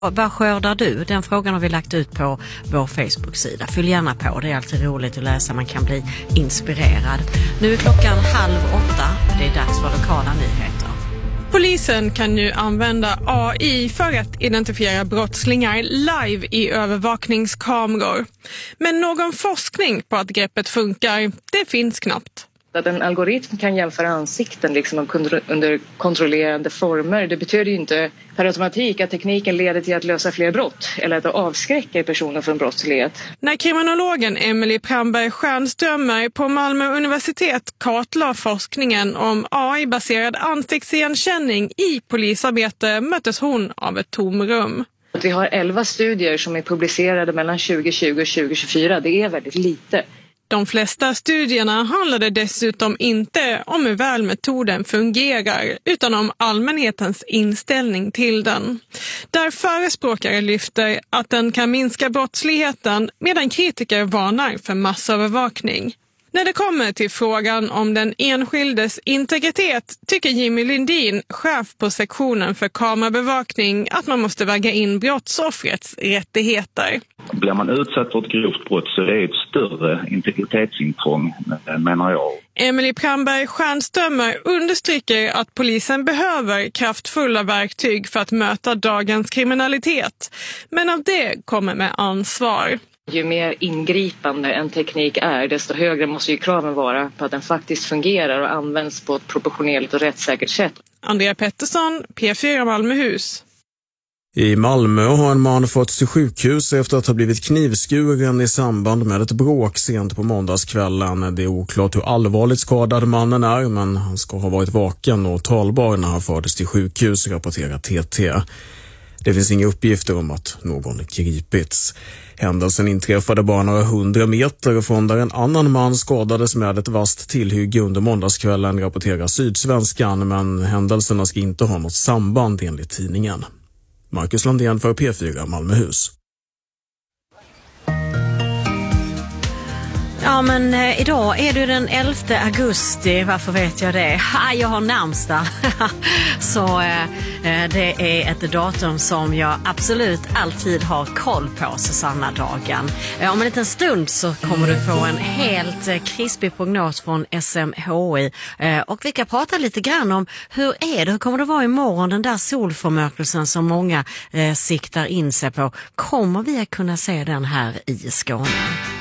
Vad skördar du? Den frågan har vi lagt ut på vår Facebook-sida. Fyll gärna på, det är alltid roligt att läsa, man kan bli inspirerad. Nu är klockan 7:30, det är dags för lokala nyheter. Polisen kan ju använda AI för att identifiera brottslingar live i övervakningskameror. Men någon forskning på att greppet funkar, det finns knappt. Att en algoritm kan jämföra ansikten liksom under kontrollerande former, det betyder ju inte per automatik att tekniken leder till att lösa fler brott eller att avskräcka personer från brottslighet. När kriminologen Emily Pramberg-Stjernströmer på Malmö universitet kartlade forskningen om AI-baserad ansiktsigenkänning i polisarbete möttes hon av ett tomrum. Vi har 11 studier som är publicerade mellan 2020 och 2024, det är väldigt lite. De flesta studierna handlade dessutom inte om hur väl metoden fungerar utan om allmänhetens inställning till den. Där förespråkare lyfter att den kan minska brottsligheten medan kritiker varnar för massövervakning. När det kommer till frågan om den enskildes integritet tycker Jimmy Lindin, chef på sektionen för kamerabevakning, att man måste väga in brottsoffrets rättigheter. Blir man utsatt för ett grovt brott så är det ett större integritetsintrång, menar jag. Emily Pramberg-Stjernströmer understryker att polisen behöver kraftfulla verktyg för att möta dagens kriminalitet. Men av det kommer med ansvar. Ju mer ingripande en teknik är, desto högre måste ju kraven vara på att den faktiskt fungerar och används på ett proportionellt och rättssäkert sätt. Andrea Pettersson, P4 Malmöhus. I Malmö har en man fått till sjukhus efter att ha blivit knivskuren i samband med ett bråk sent på måndagskvällen. Det är oklart hur allvarligt skadad mannen är, men han ska ha varit vaken och talbar när han fördes till sjukhus, rapporterar TT. Det finns inga uppgifter om att någon gripits. Händelsen inträffade bara några 100 meter från där en annan man skadades med ett vasst tillhygge under måndagskvällen, rapporterar Sydsvenskan, men händelserna ska inte ha något samband enligt tidningen. Marcus Landén för P4 Malmöhus. Ja, men idag är det den 11 augusti, varför vet jag det? Jag har namnsdag. Så det är ett datum som jag absolut alltid har koll på, Susanna-dagen. Om en liten stund så kommer du få en helt krispig prognos från SMHI. Och vi kan prata lite grann om hur kommer det vara imorgon, den där solförmörkelsen som många siktar in sig på. Kommer vi att kunna se den här i Skåne?